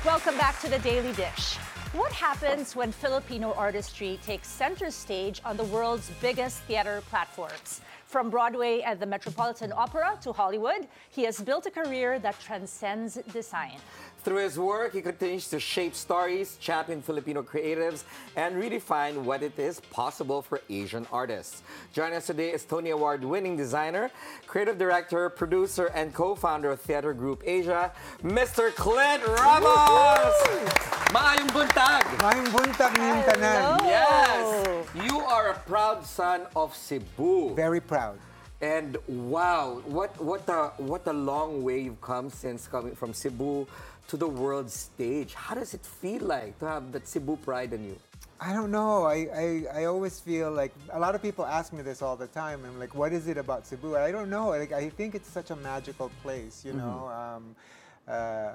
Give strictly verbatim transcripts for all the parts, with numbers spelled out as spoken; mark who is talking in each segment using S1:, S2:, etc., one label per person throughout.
S1: Welcome back to the Daily Dish. What happens when Filipino artistry takes center stage on the world's biggest theater platforms? From Broadway and the Metropolitan Opera to Hollywood, he has built a career that transcends design.
S2: Through his work, he continues to shape stories, champion Filipino creatives, and redefine what it is possible for Asian artists. Joining us today is Tony Award-winning designer, creative director, producer, and co-founder of Theater Group Asia, Mister Clint Ramos! Maayong buntag!
S3: Maayong buntag niyong tanan.
S2: Yes! You are a proud son of Cebu.
S3: Very proud.
S2: And wow, what what a what a long way you've come since coming from Cebu to the world stage. How does it feel like to have that Cebu pride in you?
S3: I don't know. I, I, I always feel like a lot of people ask me this all the time. I'm like, what is it about Cebu? I don't know. Like, I think it's such a magical place, you know. Mm-hmm. um, uh,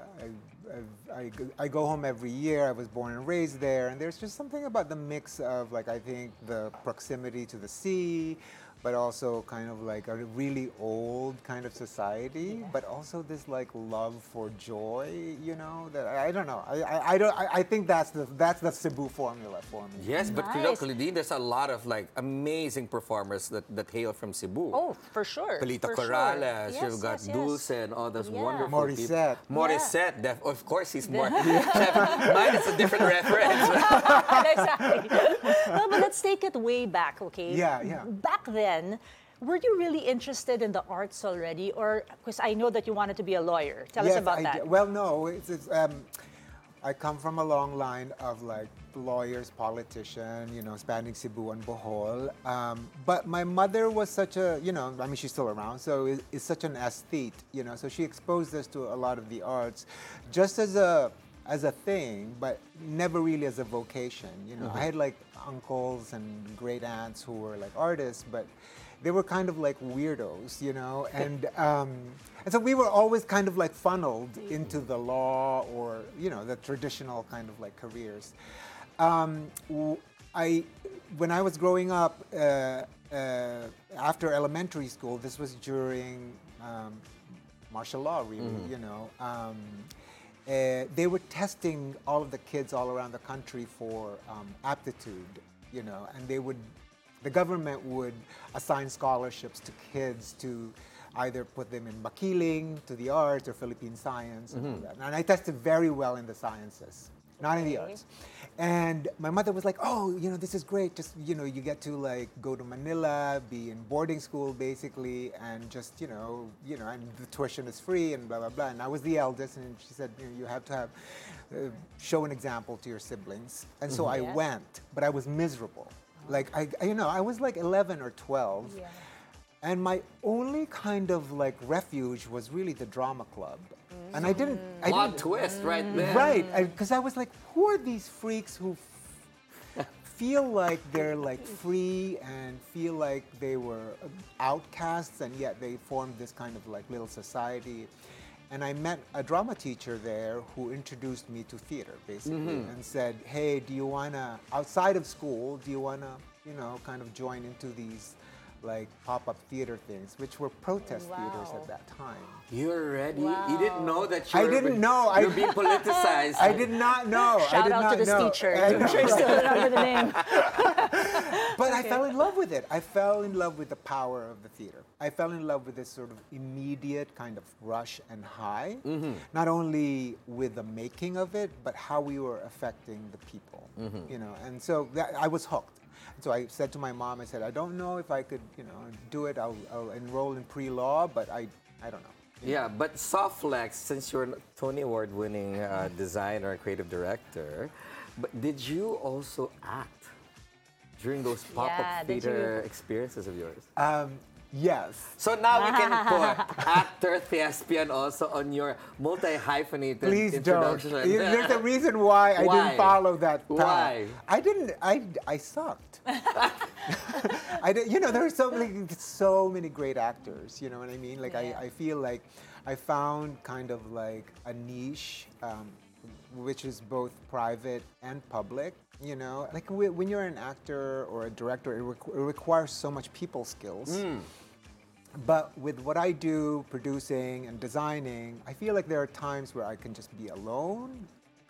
S3: I, I, I go home every year. I was born and raised there. And there's just something about the mix of, like, I think the proximity to the sea, but also kind of like a really old kind of society, but also this like love for joy, you know. That I, I don't know. I, I, I don't. I, I think that's the that's the Cebu formula for me.
S2: Yes, but
S1: Nice.
S2: locally, there's a lot of like amazing performers that, that hail from Cebu.
S1: Oh, for sure.
S2: Pelita
S1: for sure.
S2: Corrales,
S1: Yes,
S2: you've got
S1: yes, yes.
S2: Dulce and all those
S1: Yeah.
S2: wonderful
S3: Morissette.
S2: people. Morissette, def- of course he's more. Mine is a different reference.
S1: Exactly. Well, but let's take it way back, okay?
S3: Yeah, yeah.
S1: Back then, were you really interested in the arts already? Or, because I know that you wanted to be a lawyer. Tell
S3: Yes,
S1: us about
S3: I
S1: that.
S3: d- Well, no. It's, it's, um, I come from a long line of like lawyers, politician, you know, spanning Cebu and Bohol. Um, but my mother was such a, you know, I mean, she's still around, so is, is such an aesthete, you know. So she exposed us to a lot of the arts, just as a as a thing, but never really as a vocation. You know, I had like uncles and great aunts who were like artists, but they were kind of like weirdos, you know, and um, and so we were always kind of like funneled into the law or you know the traditional kind of like careers. Um, w- I when I was growing up uh, uh, after elementary school, this was during um, martial law, really, you know. Um, uh, they were testing all of the kids all around the country for um, aptitude, you know, and they would the government would assign scholarships to kids to either put them in makiling, to the arts, or Philippine science, and all that. And I tested very well in the sciences, not in the
S1: Okay.
S3: arts. And my mother was like, oh, you know, this is great. Just, you know, you get to like go to Manila, be in boarding school basically, and just, you know, you know, and the tuition is free and blah, blah, blah. And I was the eldest, and she said, you know, you have to have, uh, show an example to your siblings. And so I
S1: Yes.
S3: went, but I was miserable. Like, I, I- you know, I was like eleven or twelve.
S1: Yeah.
S3: And my only kind of like refuge was really the drama club. And I didn't, I
S2: Plot
S3: didn't,
S2: twist right there.
S3: right, because I, was like, who are these freaks who f- feel like they're like free and feel like they were outcasts and yet they formed this kind of like little society. And I met a drama teacher there who introduced me to theater, basically, and said, hey, do you wanna, outside of school, do you wanna, you know, kind of join into these like pop-up theater things, which were protest theaters
S1: Wow.
S3: at that time.
S2: You're ready.
S1: Wow.
S2: You didn't know that you
S3: I
S2: were
S3: didn't know. I-
S2: You're being politicized.
S3: I did not know. I
S1: Shout
S3: did
S1: out
S3: not
S1: to this
S3: know.
S1: teacher.
S3: I
S1: I'm
S3: know.
S1: sure you still remember the name.
S3: But I fell in love with it. I fell in love with the power of the theater. I fell in love with this sort of immediate kind of rush and high, not only with the making of it, but how we were affecting the people. You know, and so that, I was hooked. And so I said to my mom, I said, I don't know if I could, you know, do it. I'll, I'll enroll in pre-law, but I, I don't know.
S2: Yeah, but Softlex, since you're a Tony Award-winning uh, designer and creative director, but did you also act during those pop-up
S1: Yeah, did
S2: theater
S1: you?
S2: experiences of yours?
S3: Um, yes.
S2: So now we can put actor, thespian also on your multi-hyphenated
S3: Please don't.
S2: introduction.
S3: There's a reason why I
S2: Why?
S3: didn't follow that path.
S2: Why?
S3: I didn't. I, I sucked. I did, you know, there are so many, so many great actors. You know what I mean? Like
S1: Yeah.
S3: I, I feel like I found kind of like a niche, um, which is both private and public. You know, like whe- when you're an actor or a director, it, requ- it requires so much people skills. But with what I do, producing and designing, I feel like there are times where I can just be alone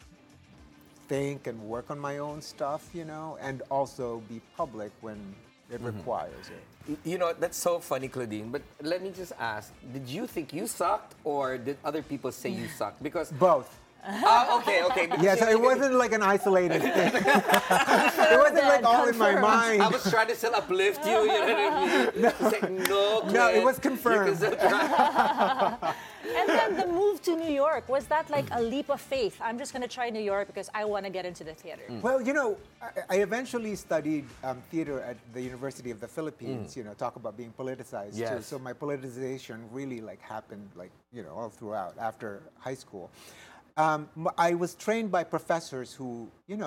S3: think and work on my own stuff, you know, and also be public when it requires it.
S2: Y- You know, that's so funny, Claudine. But let me just ask, did you think you sucked or did other people say you sucked? Because,
S3: Both.
S2: ah, okay, okay. because
S3: Yeah, so
S2: you-
S3: it wasn't like an isolated thing. It wasn't like all in my mind.
S2: I was trying to still uplift you, you know what I mean? No, like, no,
S3: No, it
S2: Clint,
S3: was
S2: you
S3: confirmed.
S2: can still try.
S1: And then the move to New York, was that like a leap of faith? I'm just going to try New York because I want to get into the theater.
S3: Well, you know, I, I eventually studied um, theater at the University of the Philippines. You know, talk about being politicized too.
S2: Yes.
S3: So my politicization really like happened like you know all throughout after high school. Um, m- I was trained by professors who you know.